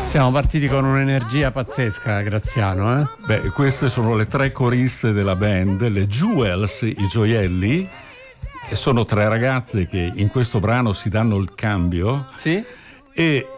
Siamo partiti con un'energia pazzesca, Graziano, eh? Beh, queste sono le 3 coriste della band, le Jewels, i gioielli, e sono 3 ragazze che in questo brano si danno il cambio. Sì? E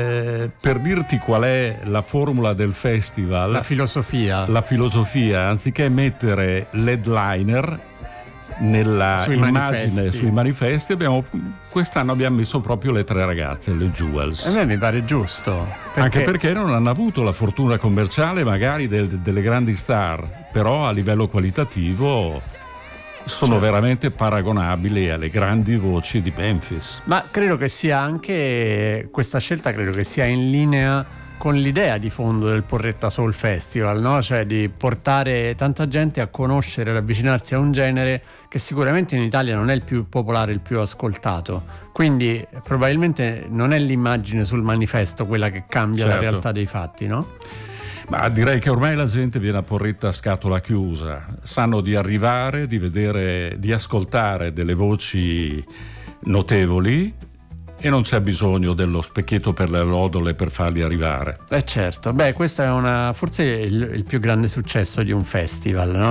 per dirti qual è la formula del festival, La filosofia, anziché mettere l'headliner nella immagine sui manifesti, quest'anno abbiamo messo proprio le 3 ragazze, le Jewels. A me mi pare giusto, anche perché non hanno avuto la fortuna commerciale magari delle grandi star, però a livello qualitativo sono veramente paragonabili alle grandi voci di Memphis. Ma credo che sia anche questa scelta, credo che sia in linea con l'idea di fondo del Porretta Soul Festival, no? Cioè di portare tanta gente a conoscere, ad avvicinarsi a un genere che sicuramente in Italia non è il più popolare, il più ascoltato. Quindi probabilmente non è l'immagine sul manifesto quella che cambia la realtà dei fatti, no? Ma direi che ormai la gente viene a Porretta a scatola chiusa, sanno di arrivare, di vedere, di ascoltare delle voci notevoli e non c'è bisogno dello specchietto per le lodole per farli arrivare. Certo, questo è forse il più grande successo di un festival, no?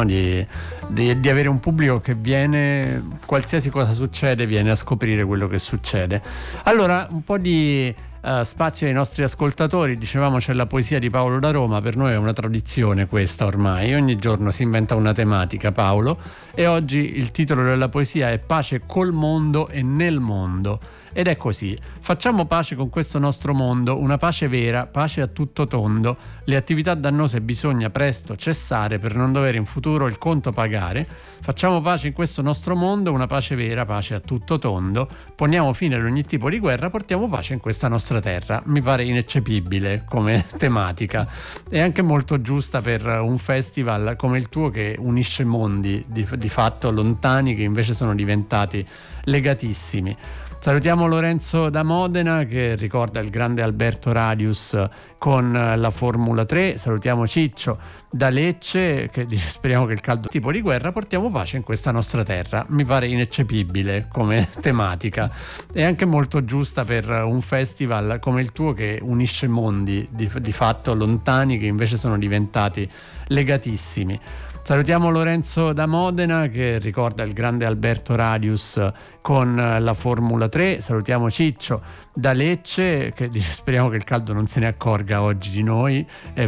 Di avere un pubblico che viene, qualsiasi cosa succede, viene a scoprire quello che succede. Allora, un po' di spazio ai nostri ascoltatori. Dicevamo, c'è la poesia di Paolo da Roma, per noi è una tradizione questa ormai, ogni giorno si inventa una tematica, Paolo, e oggi il titolo della poesia è Pace col mondo e nel mondo. Ed è così: facciamo pace con questo nostro mondo, una pace vera, pace a tutto tondo. Le attività dannose bisogna presto cessare per non dover in futuro il conto pagare. Facciamo pace in questo nostro mondo, una pace vera, pace a tutto tondo. Poniamo fine ad ogni tipo di guerra, portiamo pace in questa nostra terra. Mi pare ineccepibile come tematica e anche molto giusta per un festival come il tuo, che unisce mondi di fatto lontani che invece sono diventati legatissimi. Salutiamo Lorenzo da Modena che ricorda il grande Alberto Radius con la Formula 3. Salutiamo Ciccio da Lecce che dice: speriamo che il caldo tipo di guerra, portiamo pace in questa nostra terra. Mi pare ineccepibile come tematica e anche molto giusta per un festival come il tuo, che unisce mondi di fatto lontani che invece sono diventati legatissimi. Salutiamo Lorenzo da Modena che ricorda il grande Alberto Radius con la Formula 3. Salutiamo Ciccio da Lecce che dice: speriamo che il caldo non se ne accorga oggi di noi.